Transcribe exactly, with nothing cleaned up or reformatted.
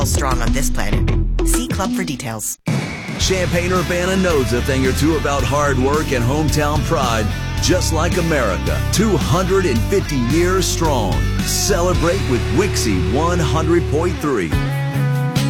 strong on this planet. See Club for details. Champaign-Urbana knows a thing or two about hard work and hometown pride, just like America. two hundred fifty years strong. Celebrate with Wixie one hundred point three.